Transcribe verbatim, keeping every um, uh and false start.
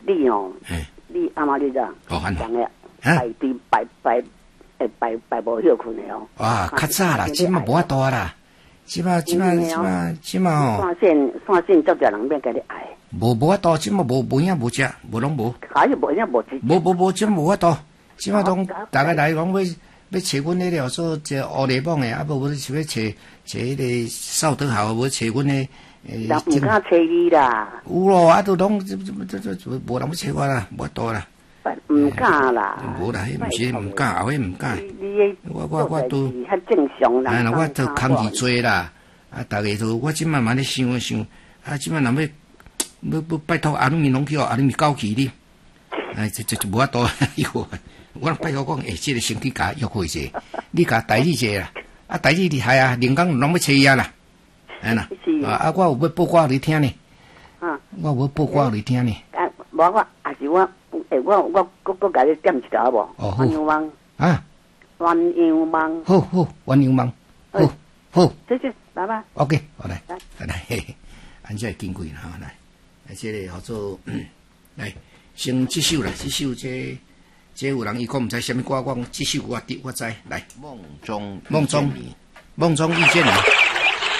你哦，你阿妈你知？ 哦，安讲个摆对摆摆诶摆摆无休困的哦。 啊，较早啦，即马无法度啦，即马即马即马即马哦。 线线线线，足侪人免甲你爱。 无无法度，即马无无影无食，无拢无。 还是无影无食。 无无无，即无法度，即马拢大家来讲要要找阮迄个做这乌泥网诶，啊无无是要找找迄个少德豪，无找阮诶。 人唔敢找你啦。 有咯，啊都拢这这这这无人要找我啦，无法度啦。 唔敢啦。 无啦，迄毋是毋敢，后迄毋敢。我我我都较正常啦。 哎，我都空气多啦，啊，逐个都我即慢慢咧想一想，啊，即慢人要要要拜托阿鲁米拢去哦，阿鲁米交去哩。哎，这这就无法度，哟，我拜托讲，哎，这个身体甲约会者，你甲代理者啦，啊，代理厉害啊，连工拢要找伊啊啦。哎啦，啊啊！我有要报歌你听呢，啊，我有要报歌你听呢。 啊，无我也是我，诶，我我我我甲你点一条好无？ 哦好。 鸳鸯梦啊， 鸳鸯梦。 好好，鸳鸯梦。好好。 谢谢，拜拜。 OK， 好来，来来，嘿嘿，安这金贵啦，来，来这个叫做来，先这首啦，这首这这有人伊讲毋知啥物歌，我这首我我知，来，梦中梦中梦中遇见你。